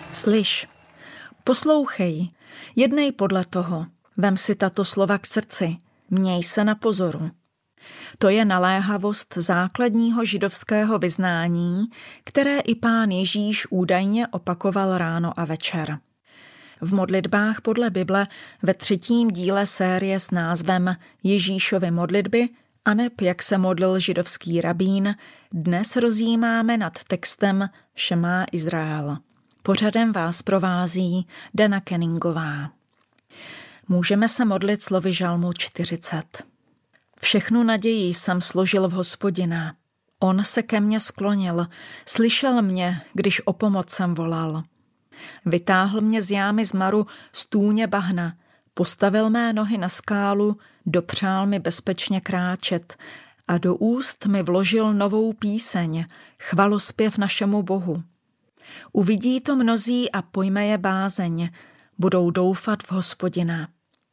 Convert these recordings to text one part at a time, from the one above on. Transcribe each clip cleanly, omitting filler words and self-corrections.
Slyš, poslouchej, jednej podle toho, vem si tato slova k srdci, měj se na pozoru. To je naléhavost základního židovského vyznání, které i Pán Ježíš údajně opakoval ráno a večer. V modlitbách podle Bible ve 3. díle série s názvem Ježíšovy modlitby aneb jak se modlil židovský rabín, dnes rozjímáme nad textem Šemá Izrael. Pořadem vás provází Dana Kenningová. Můžeme se modlit slovy žalmu 40. Všechnu naději jsem složil v Hospodina. On se ke mně sklonil, slyšel mě, když o pomoc jsem volal. Vytáhl mě z jámy zmaru z tůně bahna, postavil mé nohy na skálu, dopřál mi bezpečně kráčet a do úst mi vložil novou píseň, chvalospěv našemu Bohu. Uvidí to mnozí a pojme je bázeň, budou doufat v Hospodina.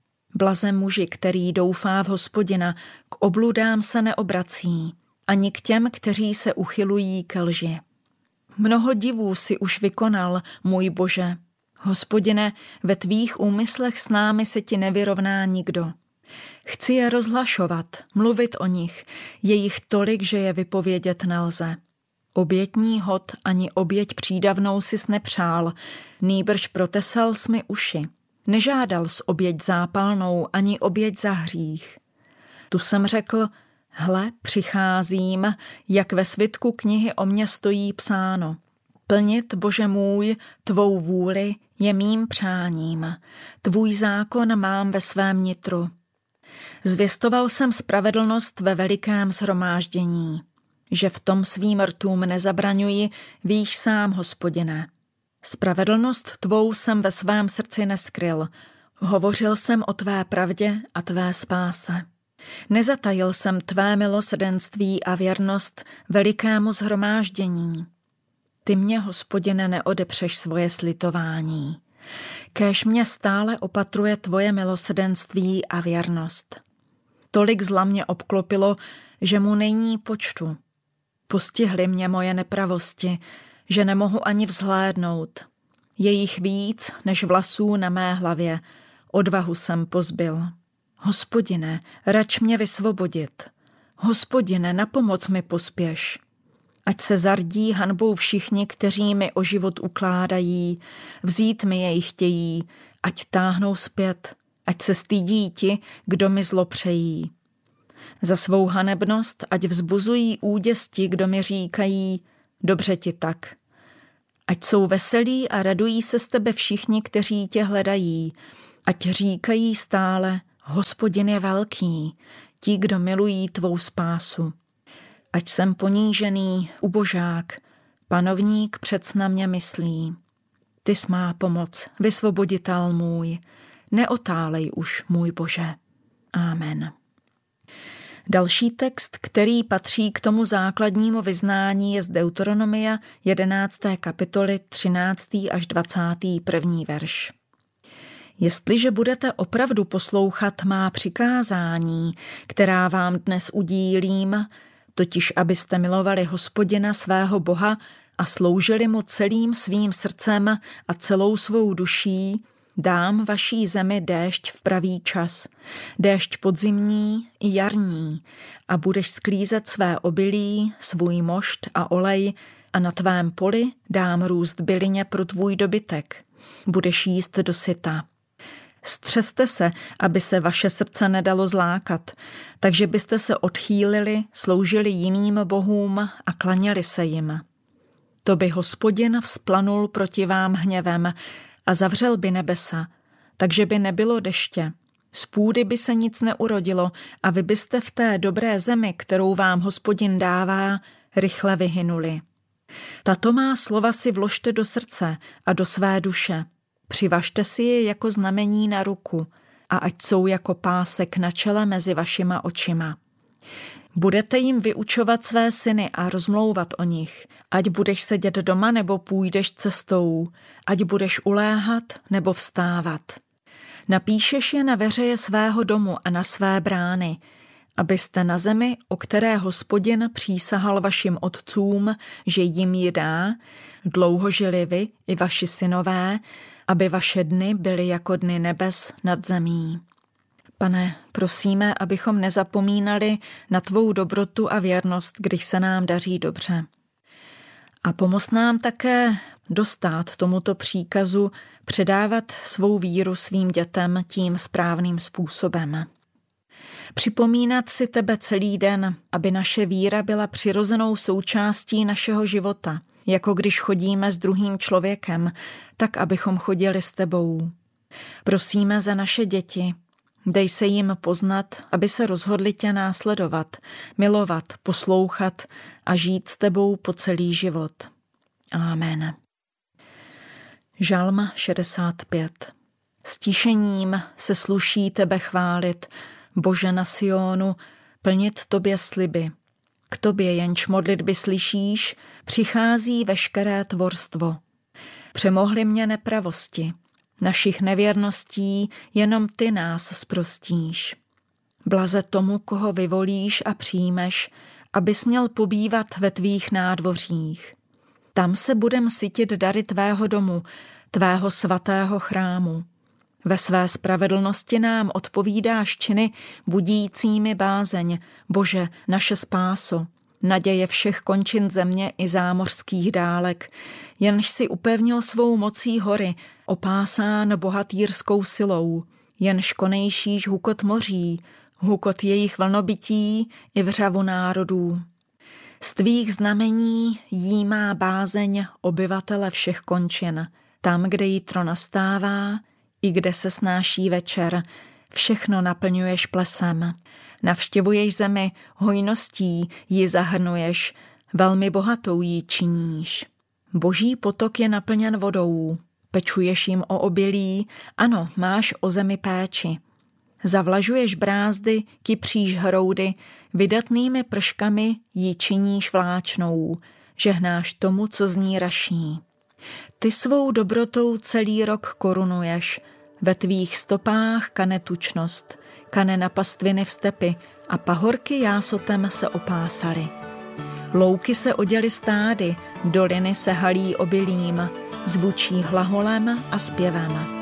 Blaze muži, který doufá v Hospodina, k obludám se neobrací, ani k těm, kteří se uchylují ke lži. Mnoho divů si už vykonal, můj Bože. Hospodine, ve tvých úmyslech s námi se ti nevyrovná nikdo. Chci je rozhlašovat, mluvit o nich, je jich tolik, že je vypovědět nelze. Obětní hod ani oběť přídavnou sis nepřál, nýbrž protesal jsi mi uši. Nežádal jsi oběť zápalnou ani oběť za hřích. Tu jsem řekl, hle, přicházím, jak ve svitku knihy o mně stojí psáno. Plnit, Bože můj, tvou vůli je mým přáním. Tvůj zákon mám ve svém nitru. Zvěstoval jsem spravedlnost ve velikém shromáždění. Že v tom svým rtům nezabraňuji, víš sám, Hospodine. Spravedlnost tvou jsem ve svém srdci neskryl. Hovořil jsem o tvé pravdě a tvé spáse. Nezatajil jsem tvé milosrdenství a věrnost velikému shromáždění. Ty mě, Hospodine, neodepřeš svoje slitování. Kéž mě stále opatruje tvoje milosrdenství a věrnost. Tolik zla mě obklopilo, že mu není počtu. Postihly mě moje nepravosti, že nemohu ani vzhlédnout. Je jich víc než vlasů na mé hlavě. Odvahu jsem pozbyl. Hospodine, rač mě vysvobodit. Hospodine, na pomoc mi pospěš. Ať se zardí hanbou všichni, kteří mi o život ukládají, vzít mi jej chtějí, ať táhnou zpět, ať se stydí ti, kdo mi zlo přejí. Za svou hanebnost ať vzbuzují úděsti, kdo mi říkají, dobře ti tak. Ať jsou veselí a radují se z tebe všichni, kteří tě hledají, ať říkají stále, Hospodin je velký, ti, kdo milují tvou spásu. Ať jsem ponížený, ubožák, panovník přec na mě myslí. Ty jsi má pomoc, vysvoboditel můj, neotálej už, můj Bože. Amen. Další text, který patří k tomu základnímu vyznání, je z Deuteronomia 11. kapitoly 13. až 21. verš. Jestliže budete opravdu poslouchat má přikázání, která vám dnes udílím, totiž abyste milovali Hospodina svého Boha a sloužili mu celým svým srdcem a celou svou duší, dám vaší zemi déšť v pravý čas, déšť podzimní i jarní, a budeš sklízet své obilí, svůj mošt a olej, a na tvém poli dám růst bylině pro tvůj dobytek. Budeš jíst dosyta. Střeste se, aby se vaše srdce nedalo zlákat, takže byste se odchýlili, sloužili jiným bohům a klaněli se jim. To by Hospodin vzplanul proti vám hněvem a zavřel by nebesa, takže by nebylo deště. Z půdy by se nic neurodilo a vy byste v té dobré zemi, kterou vám Hospodin dává, rychle vyhynuli. Tato má slova si vložte do srdce a do své duše. Přivažte si je jako znamení na ruku a ať jsou jako pásek na čele mezi vašima očima. Budete jim vyučovat své syny a rozmlouvat o nich, ať budeš sedět doma nebo půjdeš cestou, ať budeš uléhat nebo vstávat. Napíšeš je na veřeje svého domu a na své brány abyste na zemi, o které Hospodin přísahal vašim otcům, že jim ji dá, dlouho žili vy i vaši synové, aby vaše dny byly jako dny nebes nad zemí. Pane, prosíme, abychom nezapomínali na tvou dobrotu a věrnost, když se nám daří dobře. A pomoz nám také dostát tomuto příkazu předávat svou víru svým dětem tím správným způsobem. Připomínat si tebe celý den, aby naše víra byla přirozenou součástí našeho života, jako když chodíme s druhým člověkem, tak abychom chodili s tebou. Prosíme za naše děti, dej se jim poznat, aby se rozhodli tě následovat, milovat, poslouchat a žít s tebou po celý život. Amen. Žalm 65. Stíšením se sluší tebe chválit, Bože na Sionu, plnit tobě sliby. K tobě jenž modlitby slyšíš, přichází veškeré tvorstvo. Přemohly mě nepravosti, našich nevěrností jenom ty nás zprostíš. Blaze tomu, koho vyvolíš a přijmeš, abys měl pobývat ve tvých nádvořích. Tam se budem sytit dary tvého domu, tvého svatého chrámu. Ve své spravedlnosti nám odpovídáš činy budícími bázeň, Bože, naše spáso, naděje všech končin země i zámořských dálek, jenž si upevnil svou mocí hory, opásán bohatýrskou silou, jenž konejšíš hukot moří, hukot jejich vlnobytí i vřavu národů. Z tvých znamení jí má bázeň obyvatele všech končin, tam, kde jitro nastává, i kde se snáší večer, všechno naplňuješ plesem. Navštěvuješ zemi, hojností ji zahrnuješ, velmi bohatou ji činíš. Boží potok je naplněn vodou, pečuješ jim o obilí, ano, máš o zemi péči. Zavlažuješ brázdy, kypříš hroudy, vydatnými prškami ji činíš vláčnou, žehnáš tomu, co z ní raší. Ty svou dobrotou celý rok korunuješ, ve tvých stopách kane tučnost, kane na pastviny v stepi a pahorky jásotem se opásaly. Louky se oděly stády, doliny se halí obilím, zvučí hlaholem a zpěvem.